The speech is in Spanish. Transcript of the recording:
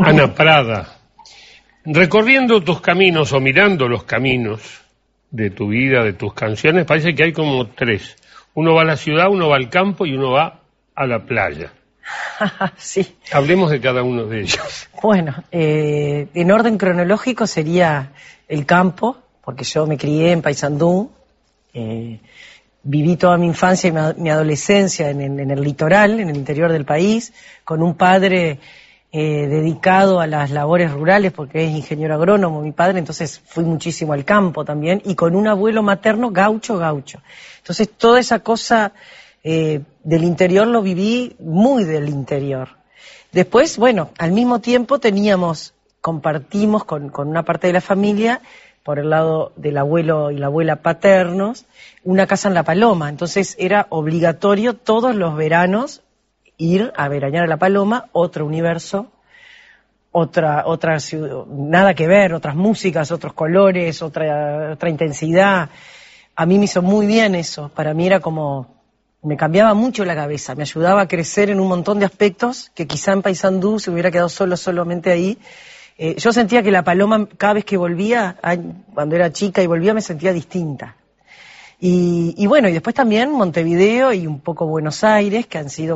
Ana Prada, recorriendo tus caminos o mirando los caminos de tu vida, de tus canciones, parece que hay como tres. Uno va a la ciudad, uno va al campo y uno va a la playa. Sí. Hablemos de cada uno de ellos. Bueno, en orden cronológico sería el campo, porque yo me crié en Paysandú, viví toda mi infancia y mi adolescencia en el litoral, en el interior del país, con un padre dedicado a las labores rurales, porque es ingeniero agrónomo mi padre, entonces fui muchísimo al campo también, y con un abuelo materno gaucho. Entonces toda esa cosa del interior lo viví muy del interior. Después, bueno, al mismo tiempo compartimos con una parte de la familia, por el lado del abuelo y la abuela paternos, una casa en La Paloma. Entonces era obligatorio todos los veranos ir a veranear a La Paloma, otro universo, otra ciudad, nada que ver, otras músicas, otros colores, otra intensidad. A mí me hizo muy bien eso. Para mí era como, me cambiaba mucho la cabeza, me ayudaba a crecer en un montón de aspectos que quizá en Paysandú se hubiera quedado solamente ahí. Yo sentía que La Paloma, cada vez que volvía, cuando era chica y volvía, me sentía distinta. Y bueno, y después también Montevideo y un poco Buenos Aires, que han sido